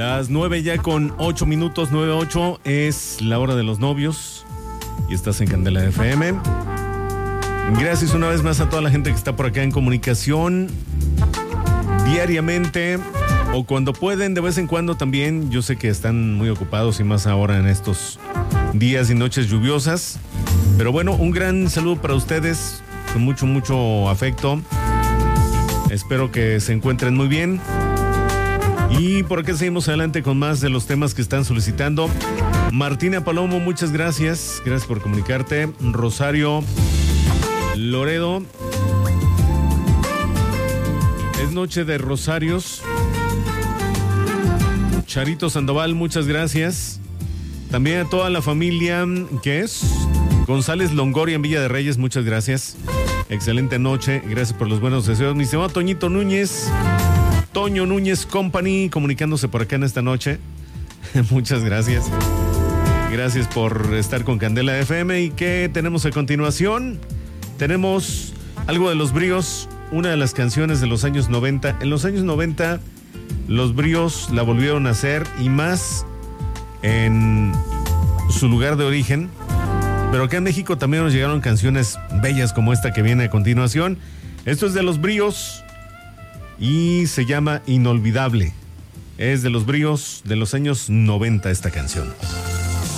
Las 9 ya con 8 minutos, 9:08, es la hora de los novios y estás en Candela FM. Gracias una vez más a toda la gente que está por acá en comunicación diariamente o cuando pueden, de vez en cuando también. Yo sé que están muy ocupados y más ahora en estos días y noches lluviosas. Pero bueno, un gran saludo para ustedes, con mucho, mucho afecto. Espero que se encuentren muy bien. Y por acá seguimos adelante con más de los temas que están solicitando. Martina Palomo, muchas gracias. Gracias por comunicarte. Rosario Loredo. Es noche de rosarios. Charito Sandoval, muchas gracias. También a toda la familia, ¿qué es? González Longoria en Villa de Reyes, muchas gracias. Excelente noche, gracias por los buenos deseos. Mi estimado Toñito Núñez, Toño Núñez Company, comunicándose por acá en esta noche. Muchas gracias. Gracias por estar con Candela FM. ¿Y qué tenemos a continuación? Tenemos algo de Los Bríos, una de las canciones de los años 90. En los años 90, Los Bríos la volvieron a hacer y más en su lugar de origen. Pero acá en México también nos llegaron canciones bellas como esta que viene a continuación. Esto es de Los Bríos y se llama Inolvidable. Es de Los Bríos de los años 90 esta canción.